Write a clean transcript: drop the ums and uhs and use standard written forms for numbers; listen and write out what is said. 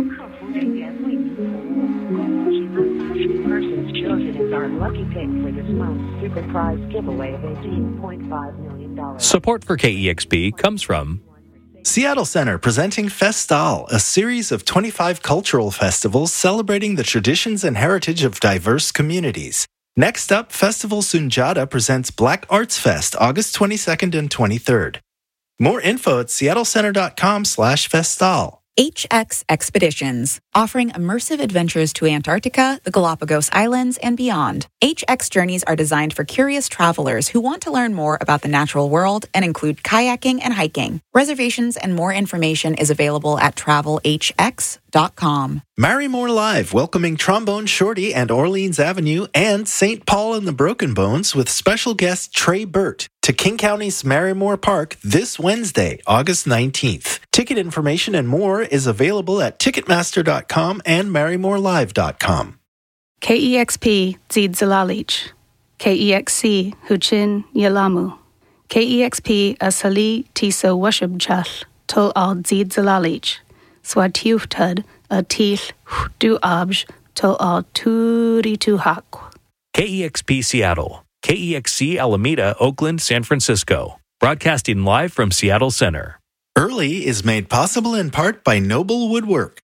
客服人员为您服务。恭喜发发 persons chosen as our lucky pick for this month's super prize giveaway of $18.5 million. Support for KEXP comes from Seattle Center presenting Festal, a series of 25 cultural festivals celebrating the traditions and heritage of diverse communities. Next up, Festival Sunjata presents Black Arts Fest, August 22nd and 23rd. More info at seattlecenter.com/festal. HX Expeditions, offering immersive adventures to Antarctica, the Galapagos Islands, and beyond. HX journeys are designed for curious travelers who want to learn more about the natural world and include kayaking and hiking. Reservations and more information is available at travelhx.com. Marymore Live, welcoming Trombone Shorty and Orleans Avenue and St. Paul and the Broken Bones with special guest Trey Burt to King County's Marymore Park this Wednesday, August 19th. Ticket information and more is available at Ticketmaster.com and MarymoreLive.com. KEXP Zid Zilalich. KEXC Huchin Yalamu. KEXP Asali Tisa Washubchal Tol Al Zid Zilalich. Swatiuftud Atil Du Abj Tol Al Turi Tuhak. KEXP Seattle, KEXC Alameda, Oakland, San Francisco. Broadcasting live from Seattle Center. Early is made possible in part by Noble Woodwork.